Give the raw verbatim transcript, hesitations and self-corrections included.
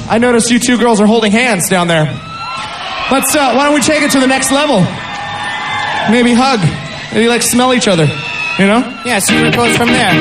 I noticed you two girls are holding hands down there. Let's, uh, why don't we take it to the next level? Maybe hug. Maybe, like, smell each other, you know? Yeah, see where it goes from there.